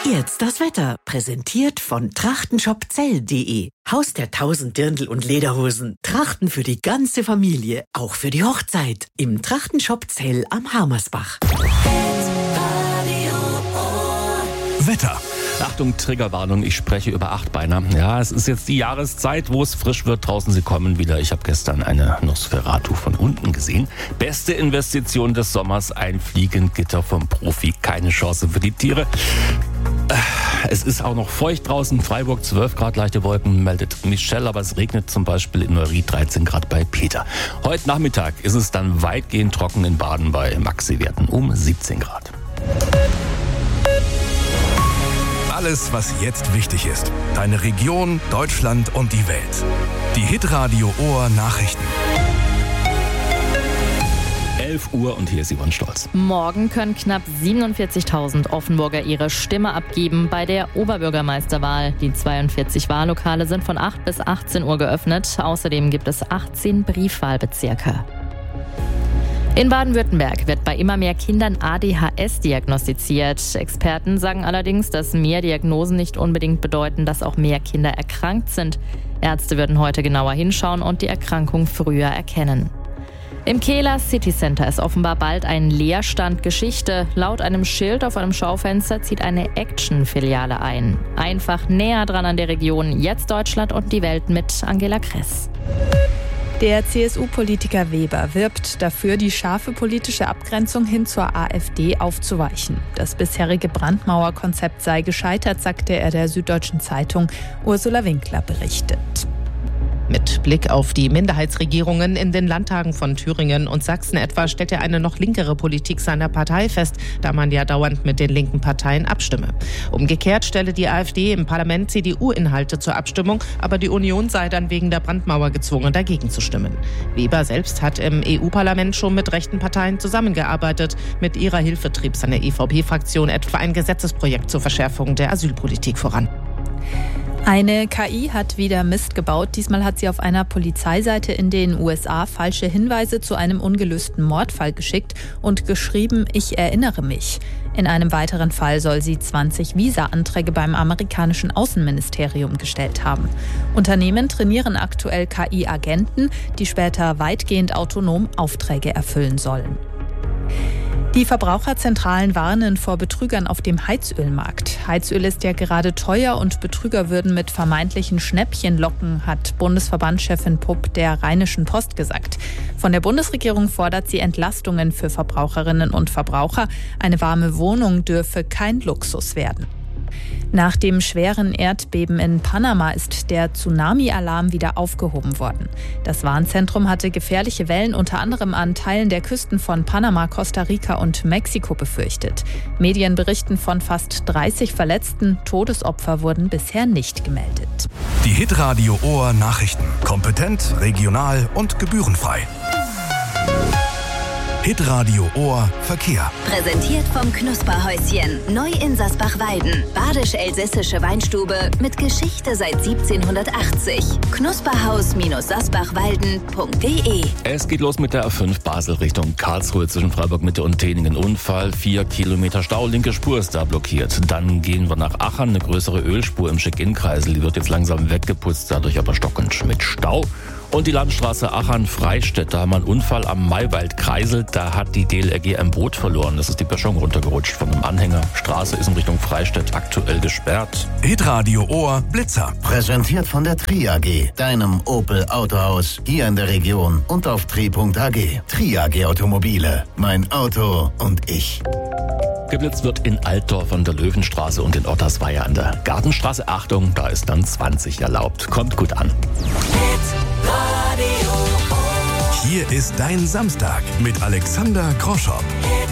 Jetzt das Wetter, präsentiert von trachtenshopzell.de. Haus der 1000 Dirndl und Lederhosen. Trachten für die ganze Familie, auch für die Hochzeit. Im Trachtenshop Zell am Harmersbach. Wetter. Achtung, Triggerwarnung, ich spreche über Achtbeiner. Ja, es ist jetzt die Jahreszeit, wo es frisch wird. Draußen, sie kommen wieder. Ich habe gestern eine Nosferatu von unten gesehen. Beste Investition des Sommers, ein Fliegengitter vom Profi. Keine Chance für die Tiere. Es ist auch noch feucht draußen. Freiburg 12 Grad, leichte Wolken, meldet Michelle. Aber es regnet zum Beispiel in Neuried 13 Grad bei Peter. Heute Nachmittag ist es dann weitgehend trocken in Baden bei Maxi-Werten um 17 Grad. Alles, was jetzt wichtig ist. Deine Region, Deutschland und die Welt. Die Hitradio Ohr Nachrichten. 11 Uhr und hier ist Yvonne Stolz. Morgen können knapp 47.000 Offenburger ihre Stimme abgeben bei der Oberbürgermeisterwahl. Die 42 Wahllokale sind von 8 bis 18 Uhr geöffnet. Außerdem gibt es 18 Briefwahlbezirke. In Baden-Württemberg wird bei immer mehr Kindern ADHS diagnostiziert. Experten sagen allerdings, dass mehr Diagnosen nicht unbedingt bedeuten, dass auch mehr Kinder erkrankt sind. Ärzte würden heute genauer hinschauen und die Erkrankung früher erkennen. Im Kehler City Center ist offenbar bald ein Leerstand Geschichte. Laut einem Schild auf einem Schaufenster zieht eine Action-Filiale ein. Einfach näher dran an der Region. Jetzt Deutschland und die Welt mit Angela Kress. Der CSU-Politiker Weber wirbt dafür, die scharfe politische Abgrenzung hin zur AfD aufzuweichen. Das bisherige Brandmauerkonzept sei gescheitert, sagte er der Süddeutschen Zeitung. Ursula Winkler berichtet. Mit Blick auf die Minderheitsregierungen in den Landtagen von Thüringen und Sachsen etwa stellt er eine noch linkere Politik seiner Partei fest, da man ja dauernd mit den linken Parteien abstimme. Umgekehrt stelle die AfD im Parlament CDU-Inhalte zur Abstimmung, aber die Union sei dann wegen der Brandmauer gezwungen, dagegen zu stimmen. Weber selbst hat im EU-Parlament schon mit rechten Parteien zusammengearbeitet. Mit ihrer Hilfe trieb seine EVP-Fraktion etwa ein Gesetzesprojekt zur Verschärfung der Asylpolitik voran. Eine KI hat wieder Mist gebaut. Diesmal hat sie auf einer Polizeiseite in den USA falsche Hinweise zu einem ungelösten Mordfall geschickt und geschrieben, ich erinnere mich. In einem weiteren Fall soll sie 20 Visa-Anträge beim amerikanischen Außenministerium gestellt haben. Unternehmen trainieren aktuell KI-Agenten, die später weitgehend autonom Aufträge erfüllen sollen. Die Verbraucherzentralen warnen vor Betrügern auf dem Heizölmarkt. Heizöl ist ja gerade teuer und Betrüger würden mit vermeintlichen Schnäppchen locken, hat Bundesverbandschefin Pupp der Rheinischen Post gesagt. Von der Bundesregierung fordert sie Entlastungen für Verbraucherinnen und Verbraucher. Eine warme Wohnung dürfe kein Luxus werden. Nach dem schweren Erdbeben in Panama ist der Tsunami-Alarm wieder aufgehoben worden. Das Warnzentrum hatte gefährliche Wellen unter anderem an Teilen der Küsten von Panama, Costa Rica und Mexiko befürchtet. Medien berichten von fast 30 Verletzten. Todesopfer wurden bisher nicht gemeldet. Die Hitradio Ohr Nachrichten. Kompetent, regional und gebührenfrei. Hitradio Ohr Verkehr. Präsentiert vom Knusperhäuschen. Neu in Sasbach-Weiden. Badisch-elsässische Weinstube mit Geschichte seit 1780. Knusperhaus-sasbachwalden.de. Es geht los mit der A5 Basel Richtung Karlsruhe zwischen Freiburg Mitte und Teningen. Unfall, 4 Kilometer Stau, linke Spur ist da blockiert. Dann gehen wir nach Aachen, eine größere Ölspur im Check-in-Kreisel. Die wird jetzt langsam weggeputzt, dadurch aber stockend mit Stau. Und die Landstraße Aachen-Freistädt, da haben wir einen Unfall am Maywald-Kreisel. Da hat die DLRG ein Boot verloren. Das ist die Böschung runtergerutscht von einem Anhänger. Straße ist in Richtung Freistädt aktuell gesperrt. Hitradio Ohr Blitzer. Präsentiert von der Tri AG, deinem Opel Autohaus hier in der Region und auf tri.ag. Tri AG Automobile. Mein Auto und ich. Geblitzt wird in Altdorf an der Löwenstraße und in Ottersweier an der Gartenstraße. Achtung, da ist dann 20 erlaubt. Kommt gut an. Hier ist dein Samstag mit Alexander Groschow.